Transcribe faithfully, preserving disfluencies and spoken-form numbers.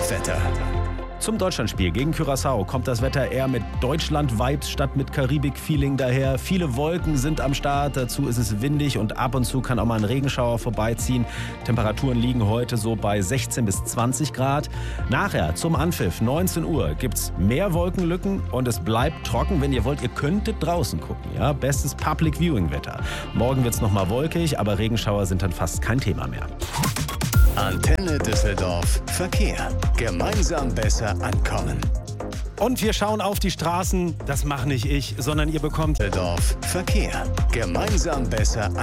Live-Wetter. Zum Deutschlandspiel gegen Curaçao kommt das Wetter eher mit Deutschland-Vibes statt mit Karibik-Feeling daher. Viele Wolken sind am Start, dazu ist es windig und ab und zu kann auch mal ein Regenschauer vorbeiziehen. Temperaturen liegen heute so bei sechzehn bis zwanzig Grad. Nachher zum Anpfiff, neunzehn Uhr, gibt's mehr Wolkenlücken und es bleibt trocken. Wenn ihr wollt, ihr könntet draußen gucken. Ja? Bestes Public-Viewing-Wetter. Morgen wird's nochmal wolkig, aber Regenschauer sind dann fast kein Thema mehr. Antenne Düsseldorf Verkehr. Gemeinsam besser ankommen. Und wir schauen auf die Straßen. Das mache nicht ich, sondern ihr bekommt Düsseldorf Verkehr. Gemeinsam besser ankommen.